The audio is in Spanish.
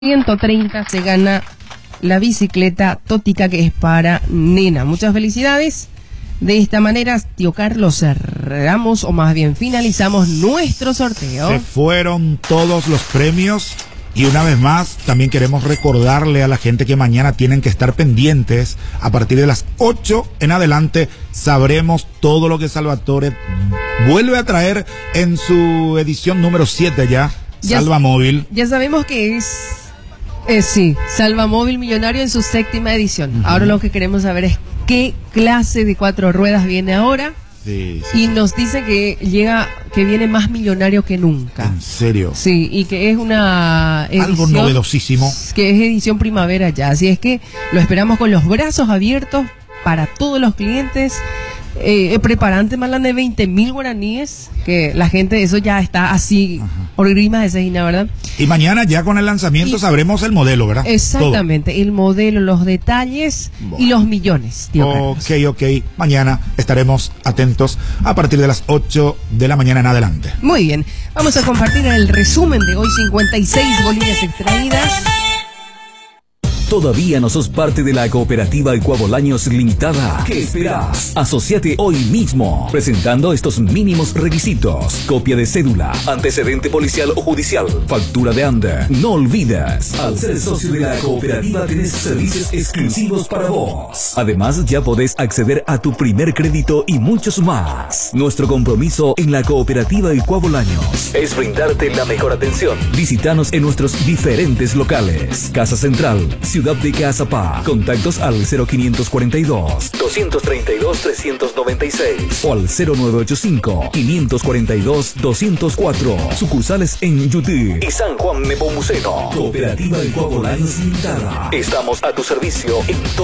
130 se gana la bicicleta Tótica, que es para nena. Muchas felicidades. De esta manera, tío Carlos, cerramos, o más bien finalizamos nuestro sorteo. Se fueron todos los premios. Y una vez más, también queremos recordarle a la gente que mañana tienen que estar pendientes. A partir de las 8 en adelante sabremos todo lo que Salvatore vuelve a traer en su edición número 7 ya Salvamóvil. Ya sabemos que es... sí, Salvamóvil Millonario en su 7ª edición. Ahora lo que queremos saber es qué clase de 4 ruedas viene ahora. Sí. Y nos dice que viene más millonario que nunca. ¿En serio? Sí, y que es una edición, algo novedosísimo, que es edición primavera ya. Así es que lo esperamos con los brazos abiertos para todos los clientes. Preparante más de 20.000 guaraníes, que la gente, eso ya está así, por grima de Cejina, ¿verdad? Y mañana ya con el lanzamiento sabremos el modelo, ¿verdad? Exactamente, todo. El modelo, los detalles y los millones, tío Carlos. Ok. Mañana estaremos atentos a partir de las 8 de la mañana en adelante. Muy bien, vamos a compartir el resumen de hoy. 56 bolillas extraídas. ¿Todavía no sos parte de la cooperativa Ecuabolaños Limitada? ¿Qué esperás? Asociate hoy mismo, presentando estos mínimos requisitos: copia de cédula, antecedente policial o judicial, factura de ANDE. No olvides, al ser socio de la cooperativa tenés servicios exclusivos para vos. Además, ya podés acceder a tu primer crédito y muchos más. Nuestro compromiso en la cooperativa Ecuabolaños es brindarte la mejor atención. Visítanos en nuestros diferentes locales: Casa Central, Ciudad de Cazapá. Contactos al 0542-232-396 o al 0985-542-204. Sucursales en Yutí y San Juan Nepomuceno. Cooperativa Ecuabolaños Limitada. Estamos a tu servicio en todo.